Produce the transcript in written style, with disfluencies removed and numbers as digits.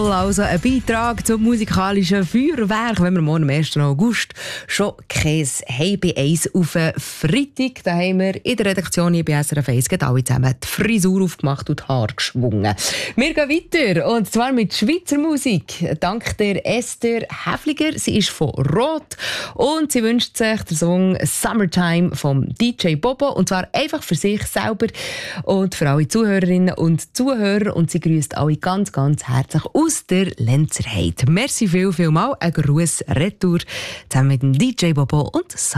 also ein Beitrag zum musikalischen Feuerwerk, wenn wir morgen am 1. August schon Käse haben. Bei 1 auf Freitag, da haben wir in der Redaktion hier bei SRF 1 alle zusammen die Frisur aufgemacht und die Haare geschwungen. Wir gehen weiter, und zwar mit Schweizer Musik. Dank der Esther Häfliger, sie ist von Rot und sie wünscht sich den Song «Summertime» vom DJ Bobo, und zwar einfach für sich selber und für alle Zuhörerinnen und Zuhörer, und sie grüßt alle ganz, ganz herzlich aus der Lenzerheide. Merci viel mal, ein Gruß retour zusammen mit dem DJ Bobo und